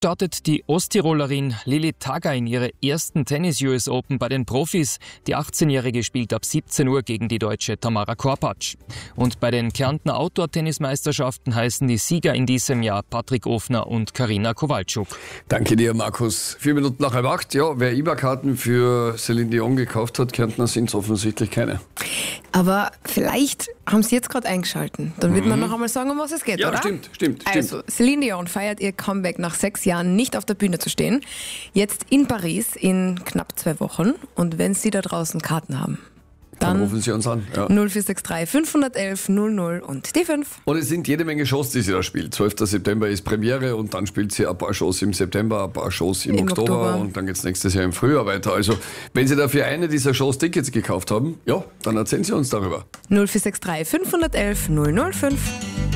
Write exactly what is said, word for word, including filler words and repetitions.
startet die Osttirolerin Lilith Tagger in ihre ersten Tennis-U S Open bei den Profis. Die achtzehnjährige spielt ab siebzehn Uhr gegen die Deutsche Tamara Korpatsch. Und bei den Kärntner Outdoor-Tennismeisterschaften heißen die Sieger in diesem Jahr Patrick Ofner und Karina Kowalczuk. Danke dir, Markus. Vier Minuten nach halb acht. Ja, wer I B A-Karten für Celine Dion gekauft hat, Kärntner sind es offensichtlich keine. Aber vielleicht haben Sie jetzt gerade eingeschalten. Dann wird mhm. man noch einmal sagen, um was es geht, ja, oder? Ja, stimmt, stimmt. Also, stimmt. Celine Dion feiert ihr Comeback nach sechs Jahren nicht auf der Bühne zu stehen. Jetzt in Paris in knapp zwei Wochen. Und wenn Sie da draußen Karten haben, dann, dann rufen Sie uns an. Ja. null vier sechs drei fünf eins eins null null und die fünf. Und es sind jede Menge Shows, die sie da spielt. zwölfter September ist Premiere und dann spielt sie ein paar Shows im September, ein paar Shows im, Im Oktober, Oktober und dann geht es nächstes Jahr im Frühjahr weiter. Also wenn Sie dafür eine dieser Shows Tickets gekauft haben, ja, dann erzählen Sie uns darüber. null vier sechs drei fünf eins eins null null fünf.